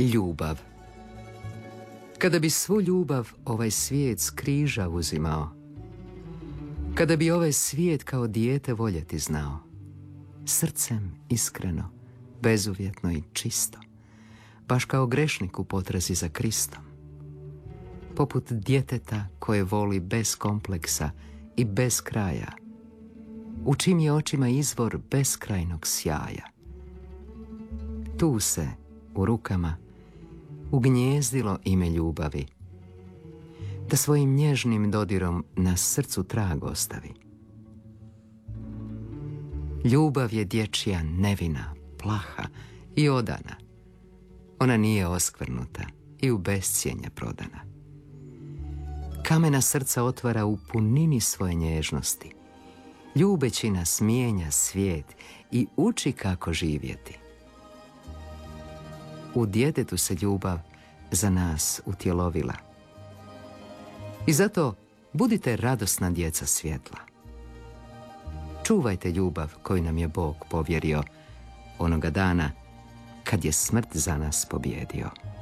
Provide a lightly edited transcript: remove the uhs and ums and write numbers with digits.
Ljubav. Kada bi svu ljubav ovaj svijet s križa uzimao, kada bi ovaj svijet kao dijete voljeti znao, srcem iskreno, bezuvjetno i čisto, baš kao grešnik u potrazi za Kristom, poput djeteta koje voli bez kompleksa i bez kraja, u čim je očima izvor beskrajnog sjaja. Tu se, u rukama, ugnjezdilo ime ljubavi, da svojim nježnim dodirom na srcu trag ostavi. Ljubav je dječja, nevina, plaha i odana. Ona nije oskvrnuta i u bescijenje prodana. Kamena srca otvara u punini svoje nježnosti. Ljubeći nas mijenja svijet i uči kako živjeti. U djetetu se ljubav za nas utjelovila. I zato budite radosna djeca svjetla. Čuvajte ljubav koju nam je Bog povjerio onoga dana kad je smrt za nas pobjedio.